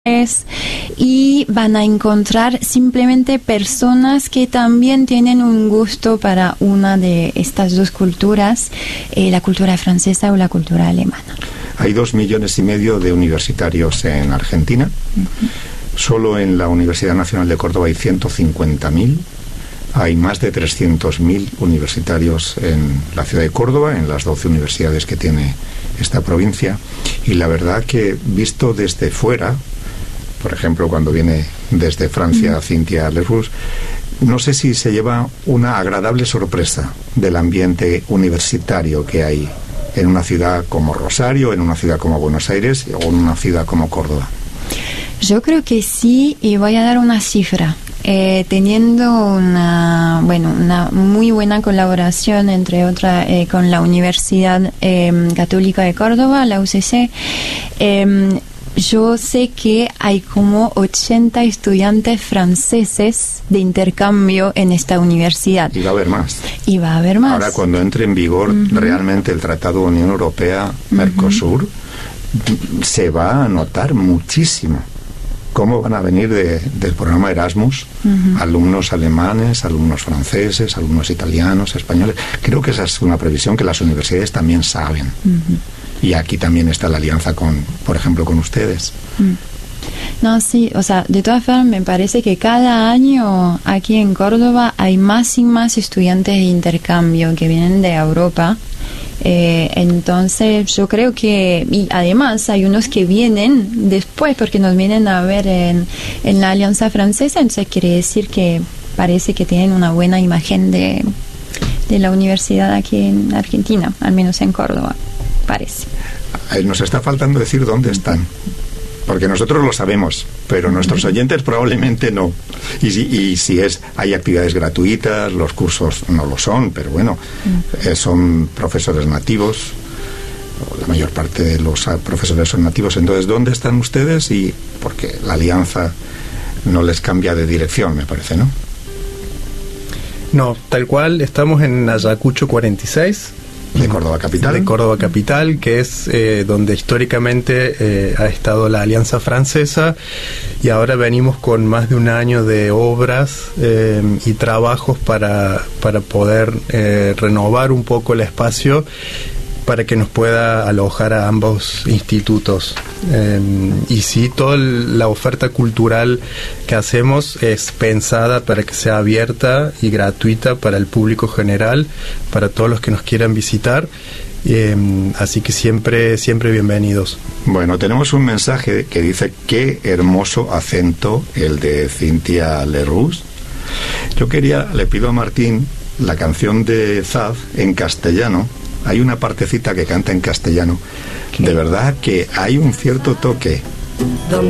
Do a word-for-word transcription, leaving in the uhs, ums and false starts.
y van a encontrar simplemente personas que también tienen un gusto para una de estas dos culturas, eh, la cultura francesa o la cultura alemana. Hay dos millones y medio de universitarios en Argentina. Uh-huh. Solo en la Universidad Nacional de Córdoba hay ciento cincuenta mil. Hay más de trescientos mil universitarios en la ciudad de Córdoba, en las doce universidades que tiene esta provincia. Y la verdad que, visto desde fuera, por ejemplo, cuando viene desde Francia mm. Cynthia Leroux, no sé si se lleva una agradable sorpresa del ambiente universitario que hay en una ciudad como Rosario, en una ciudad como Buenos Aires o en una ciudad como Córdoba. Yo creo que sí, y voy a dar una cifra. Eh, teniendo una bueno una muy buena colaboración, entre otras, eh, con la Universidad eh, Católica de Córdoba, la U C C, eh, yo sé que hay como ochenta estudiantes franceses de intercambio en esta universidad. Y va a haber más. Y va a haber más. Ahora, cuando entre en vigor uh-huh. realmente el Tratado de Unión Europea-Mercosur, uh-huh. se va a notar muchísimo cómo van a venir de, del programa Erasmus uh-huh. alumnos alemanes, alumnos franceses, alumnos italianos, españoles. Creo que esa es una previsión que las universidades también saben. Uh-huh. Y aquí también está la alianza con, por ejemplo, con ustedes. Uh-huh. No, sí, o sea, de todas formas me parece que cada año aquí en Córdoba hay más y más estudiantes de intercambio que vienen de Europa. Eh, entonces yo creo que, y además hay unos que vienen después porque nos vienen a ver en, en la Alianza Francesa, entonces quiere decir que parece que tienen una buena imagen de, de la universidad aquí en Argentina, al menos en Córdoba, parece. Nos está faltando decir dónde están, porque nosotros lo sabemos, pero nuestros oyentes probablemente no. Y si, y si es hay actividades gratuitas, los cursos no lo son, pero bueno, eh, son profesores nativos, la mayor parte de los profesores son nativos. Entonces, ¿dónde están ustedes? Y porque la alianza no les cambia de dirección, me parece, ¿no? No, tal cual, estamos en Ayacucho cuarenta y seis. De Córdoba Capital. De Córdoba Capital, que es eh, donde históricamente eh, ha estado la Alianza Francesa, y ahora venimos con más de un año de obras eh, y trabajos para, para poder eh, renovar un poco el espacio para que nos pueda alojar a ambos institutos. Eh, y sí, toda la oferta cultural que hacemos es pensada para que sea abierta y gratuita para el público general, para todos los que nos quieran visitar. Eh, así que siempre, siempre bienvenidos. Bueno, tenemos un mensaje que dice: qué hermoso acento el de Cynthia Leroux. Yo quería, le pido a Martín la canción de Zaz en castellano. Hay una partecita que canta en castellano. De verdad que hay un cierto toque